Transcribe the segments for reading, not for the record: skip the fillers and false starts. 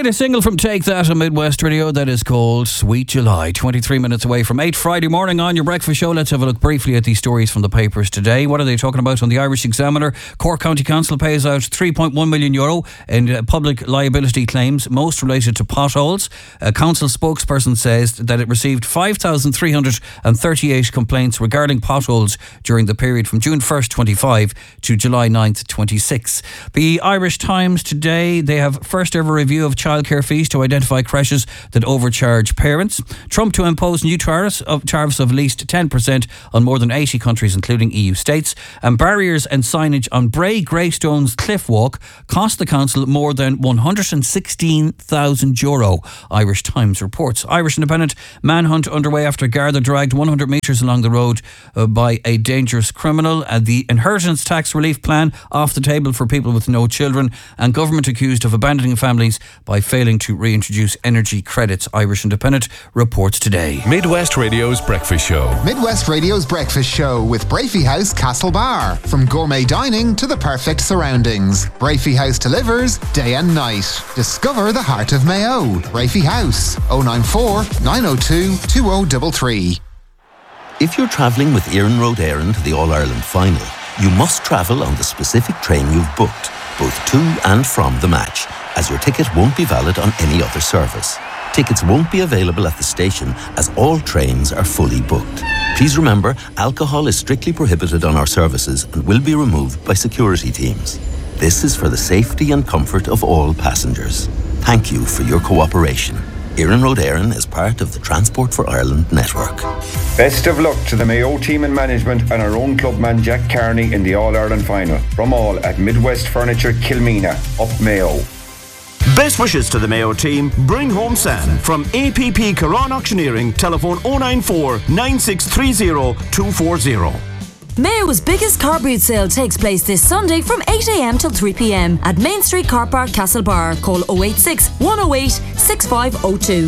latest single from Take That on Midwest Radio, that is called Sweet July. 23 minutes away from 8 Friday morning on your breakfast show. Let's have a look briefly at these stories from the papers today. What are they talking about on the Irish Examiner? Cork County Council pays out €3.1 million in public liability claims, most related to potholes. A council spokesperson says that it received 5,338 complaints regarding potholes during the period from June 1st, 25 to July 9th, 26. The Irish Times today, they have first ever review of childcare fees to identify creches that overcharge parents. Trump to impose new tariffs of at least 10% on more than 80 countries, including EU states. And barriers and signage on Bray Greystones Cliff Walk cost the council more than €116,000, Irish Times reports. Irish Independent, manhunt underway after Garda dragged 100 metres along the road by a dangerous criminal. The inheritance tax relief plan off the table for people with no children, and government accused of abandoning families by failing to reintroduce energy credits, Irish Independent reports today. Midwest Radio's Breakfast Show. Midwest Radio's Breakfast Show with Brafey House Castlebar. From gourmet dining to the perfect surroundings, Brafey House delivers day and night. Discover the heart of Mayo. Brafey House, 094 902 2033. If you're travelling with Éireann Road Éireann to the All-Ireland final, you must travel on the specific train you've booked, both to and from the match, as your ticket won't be valid on any other service. Tickets won't be available at the station as all trains are fully booked. Please remember, alcohol is strictly prohibited on our services and will be removed by security teams. This is for the safety and comfort of all passengers. Thank you for your cooperation. Éireann Road Éireann is part of the Transport for Ireland network. Best of luck to the Mayo team and management and our own clubman Jack Carney in the All-Ireland final. From all at Midwest Furniture Kilmina, up Mayo. Best wishes to the Mayo team. Bring home Sam. From APP Caron Auctioneering, telephone 094 9630 240. Mayo's biggest car boot sale takes place this Sunday from 8 a.m. till 3 p.m. at Main Street Car Park, Castlebar. Call 086 108 6502.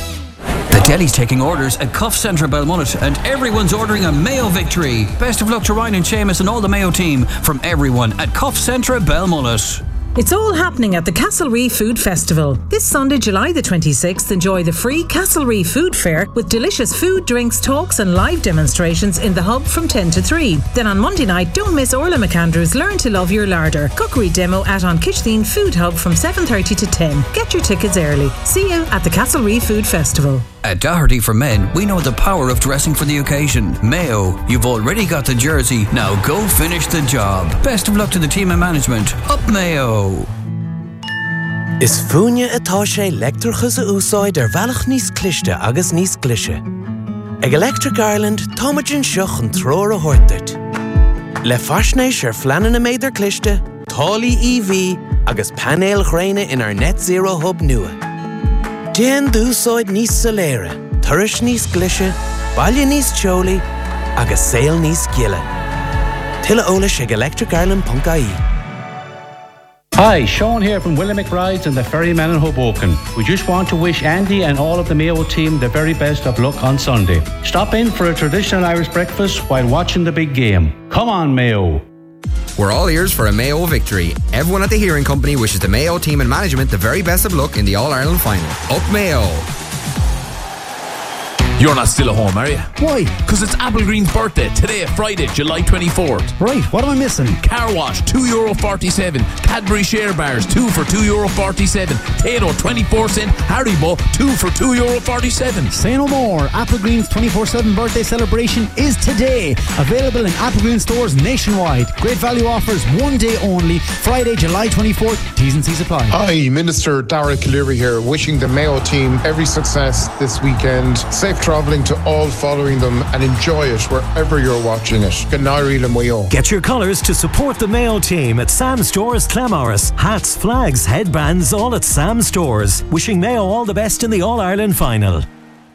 The deli's taking orders at Cuff Centre Belmullet, and everyone's ordering a Mayo victory. Best of luck to Ryan and Seamus and all the Mayo team from everyone at Cuff Centre Belmullet. It's all happening at the Castlereagh Food Festival. This Sunday, July the 26th, enjoy the free Castlereagh Food Fair with delicious food, drinks, talks and live demonstrations in the hub from 10 to 3. Then on Monday night, don't miss Orla McAndrews' Learn to Love Your Larder cookery demo at An Kitchleen Food Hub from 7:30 to 10. Get your tickets early. See you at the Castlereagh Food Festival. At Doherty for Men, we know the power of dressing for the occasion. Mayo, you've already got the jersey, now go finish the job. Best of luck to the team and management. Up Mayo! Is fúine atá sé leictreachas a úsáid bhealach níos cliste agus níos clise. Ag Electric Ireland, táimeann seach an tróir a thuirteart. Le faisnéis fleanan na méidir cliste, tálaí EV agus panéal chréine in our net zero hub nua. Déan dúsáid níos soléire, tuiris níos clise, baile níos teolaí, agus saol níos giile. Tuilleadh eolais ag electricireland.ie. Hi, Sean here from Williamick Rides and the Ferryman in Hoboken. We just want to wish Andy and all of the Mayo team the very best of luck on Sunday. Stop in for a traditional Irish breakfast while watching the big game. Come on, Mayo. We're all ears for a Mayo victory. Everyone at the Hearing Company wishes the Mayo team and management the very best of luck in the All-Ireland final. Up Mayo! You're not still at home, are you? Why? Because it's Applegreen's birthday today, Friday, July 24th. Right, what am I missing? Car wash, €2.47. Cadbury Share Bars, 2 for €2.47. Tato, 24-cent. Haribo, 2 for €2.47. Say no more. Applegreen's 24/7 birthday celebration is today. Available in Applegreen stores nationwide. Great value offers, one day only. Friday, July 24th. T's and C's apply. Hi, Minister Dara Cleary here, wishing the Mayo team every success this weekend. Safe travelling to all following them and enjoy it wherever you're watching it. Get your colours to support the Mayo team at Sam Stores Clamorris. Hats, flags, headbands, all at Sam Stores. Wishing Mayo all the best in the All-Ireland final.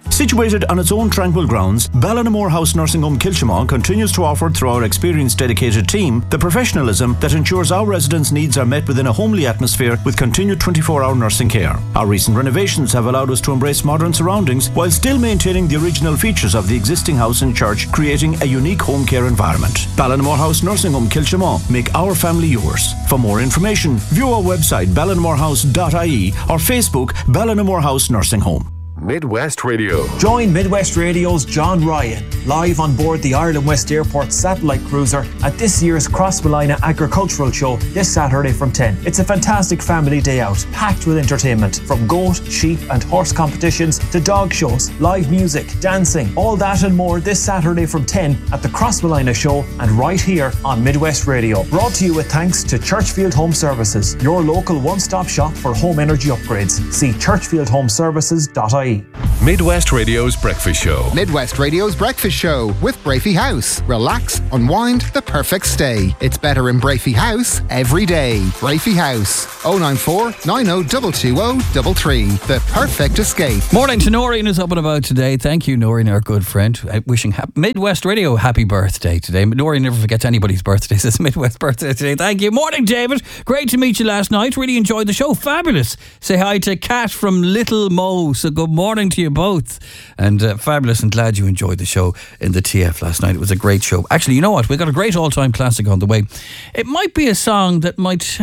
Situated on its own tranquil grounds, Ballinamore House Nursing Home Kilchimau continues to offer, through our experienced dedicated team, the professionalism that ensures our residents' needs are met within a homely atmosphere with continued 24-hour nursing care. Our recent renovations have allowed us to embrace modern surroundings while still maintaining the original features of the existing house and church, creating a unique home care environment. Ballinamore House Nursing Home Kilchimau. Make our family yours. For more information, view our website ballinamorehouse.ie or Facebook Ballinamore House Nursing Home. Midwest Radio. Join Midwest Radio's John Ryan live on board the Ireland West Airport satellite cruiser at this year's Crossmolina Agricultural Show this Saturday from 10. It's a fantastic family day out, packed with entertainment, from goat, sheep and horse competitions to dog shows, live music, dancing, all that and more this Saturday from 10 at the Crossmolina Show and right here on Midwest Radio. Brought to you with thanks to Churchfield Home Services, your local one-stop shop for home energy upgrades. See churchfieldhomeservices.ie. Midwest Radio's Breakfast Show. Midwest Radio's Breakfast Show with Brafey House. Relax, unwind, the perfect stay. It's better in Brafey House every day. Brafey House. 094 90 220 The perfect escape. Morning to Noreen, who's up and about today. Thank you, Noreen, our good friend. Wishing Midwest Radio happy birthday today. Noreen never forgets anybody's birthday. It's Midwest birthday today. Thank you. Morning, David. Great to meet you last night. Really enjoyed the show. Fabulous. Say hi to Kat from Little Mo. So good morning to you both. And fabulous, and glad you enjoyed the show in the TF last night. It was a great show. Actually, you know what? We got a great all-time classic on the way. It might be a song that might...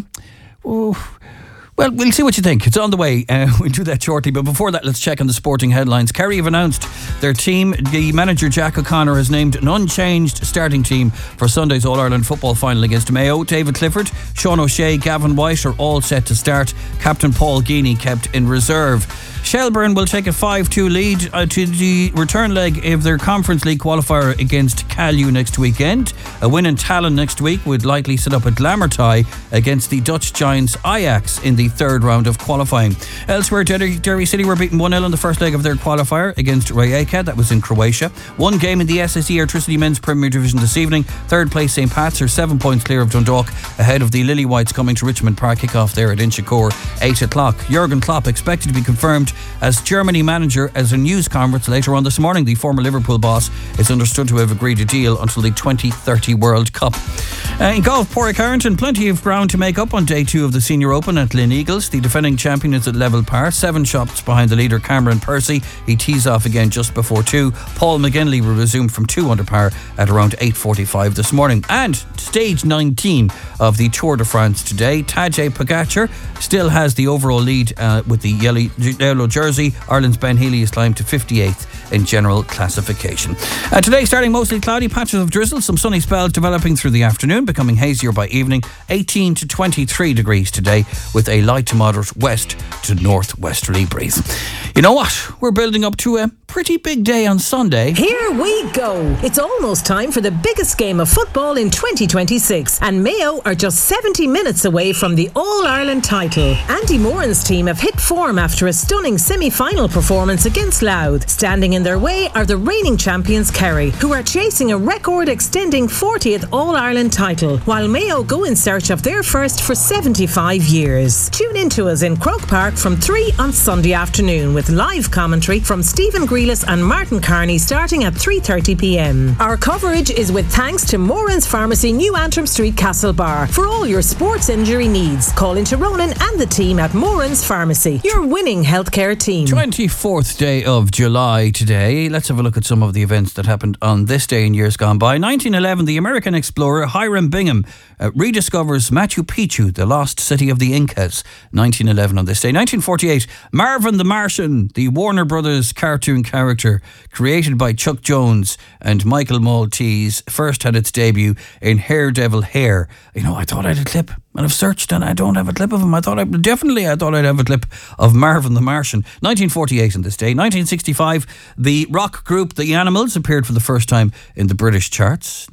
Well, we'll see what you think. It's on the way. We'll do that shortly. But before that, let's check on the sporting headlines. Kerry have announced their team. The manager, Jack O'Connor, has named an unchanged starting team for Sunday's All-Ireland football final against Mayo. David Clifford, Sean O'Shea, Gavin White are all set to start. Captain Paul Geaney kept in reserve. Shelburne will take a 5-2 lead to the return leg of their Conference League qualifier against Calyu next weekend. A win in Tallinn next week would likely set up a glamour tie against the Dutch giants Ajax in the third round of qualifying. Elsewhere, Derry City were beaten 1-0 in the first leg of their qualifier against Rijeka. That was in Croatia. One game in the SSE Airtricity Men's Premier Division this evening. Third place St. Pat's are 7 points clear of Dundalk, ahead of the Lily Whites coming to Richmond Park. Kick-off there at Inchicore, 8 o'clock. Jurgen Klopp expected to be confirmed as Germany manager as a news conference later on this morning. The former Liverpool boss is understood to have agreed a deal until the 2030 World Cup. In golf, Pádraig Harrington, plenty of ground to make up on day 2 of the Senior Open at Lynn Eagles. The defending champion is at level par, 7 shots behind the leader Cameron Percy. He tees off again just before 2. Paul McGinley will resume from 2 under par at around 8:45 this morning. And stage 19 of the Tour de France today. Tadej Pogačar still has the overall lead with the yellow jersey. Ireland's Ben Healy has climbed to 58th in general classification. Today starting mostly cloudy, patches of drizzle, some sunny spells developing through the afternoon, becoming hazier by evening. 18 to 23 degrees today with a light to moderate west to northwesterly breeze. You know what? We're building up to a pretty big day on Sunday. Here we go. It's almost time for the biggest game of football in 2026, and Mayo are just 70 minutes away from the All-Ireland title. Andy Moran's team have hit form after a stunning semi-final performance against Louth. Standing in their way are the reigning champions Kerry, who are chasing a record-extending 40th All-Ireland title, while Mayo go in search of their first for 75 years. Tune in to us in Croke Park from 3 on Sunday afternoon with live commentary from Stephen Grealis and Martin Carney starting at 3:30pm. Our coverage is with thanks to Moran's Pharmacy, New Antrim Street, Castlebar. For all your sports injury needs, call into Ronan and the team at Moran's Pharmacy, your winning healthcare team. 24th day of July today. Let's have a look at some of the events that happened on this day in years gone by. 1911, the American explorer Hiram Bingham rediscovers Machu Picchu, the lost city of the Incas. 1911 on this day. 1948, Marvin the Martian, the Warner Brothers cartoon character created by Chuck Jones and Michael Maltese, first had its debut in Haredevil Hair. You know, I thought I had a clip, and I've searched and I don't have a clip of him. I thought I'd have a clip of Marvin the Martian. 1948 on this day. 1965, the rock group The Animals appeared for the first time in the British charts.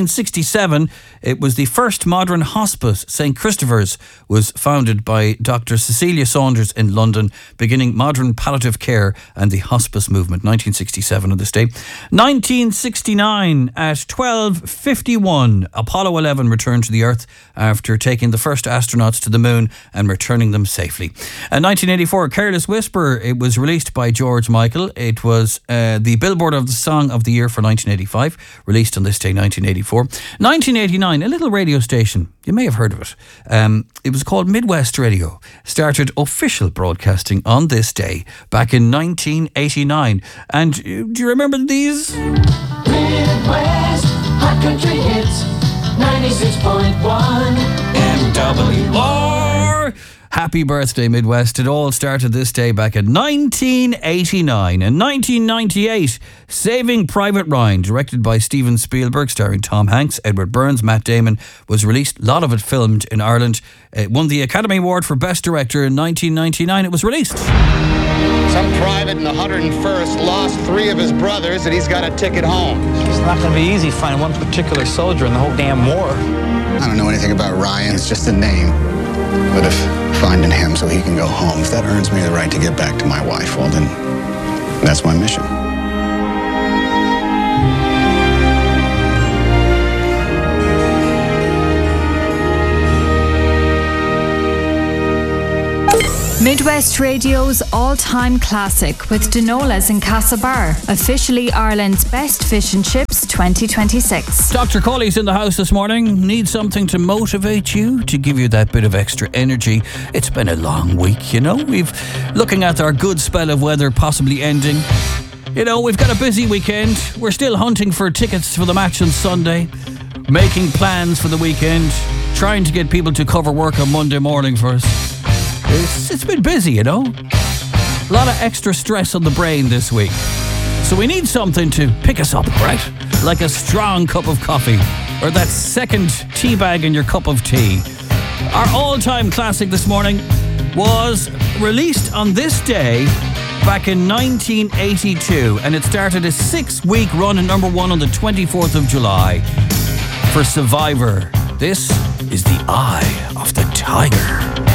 1967, it was the first modern hospice. St. Christopher's was founded by Dr. Cecilia Saunders in London, beginning modern palliative care and the hospice movement achievement. 1967 on this day. 1969 at 12:51, Apollo 11 returned to the Earth after taking the first astronauts to the moon and returning them safely. 1984, Careless Whisper. It was released by George Michael. It was the Billboard of the Song of the Year for 1985, released on this day, 1984. 1989, a little radio station. You may have heard of it. It was called Midwest Radio. Started official broadcasting on this day back in 1989. And do you remember these? Midwest Hot Country Hits 96.1 MWR. Happy birthday, Midwest. It all started this day back in 1989. In 1998, Saving Private Ryan, directed by Steven Spielberg, starring Tom Hanks, Edward Burns, Matt Damon, was released. A lot of it filmed in Ireland. It won the Academy Award for Best Director in 1999. It was released. Some private in the 101st lost 3 of his brothers and he's got a ticket home. It's not going to be easy finding one particular soldier in the whole damn war. I don't know anything about Ryan. It's just a name. But if finding him so he can go home, if that earns me the right to get back to my wife, well then, that's my mission. Midwest Radio's all-time classic with Dinolas in Castlebar, officially Ireland's best fish and chips 2026. Dr. Cawley's in the house this morning. Need something to motivate you, to give you that bit of extra energy. It's been a long week, you know. We've looking at our good spell of weather possibly ending. You know, we've got a busy weekend. We're still hunting for tickets for the match on Sunday, making plans for the weekend, trying to get people to cover work on Monday morning for us. It's been busy, you know. A lot of extra stress on the brain this week. So we need something to pick us up, right? Like a strong cup of coffee or that second tea bag in your cup of tea. Our all-time classic this morning was released on this day back in 1982, and it started a 6-week run at number 1 on the 24th of July for Survivor. This is The Eye of the Tiger.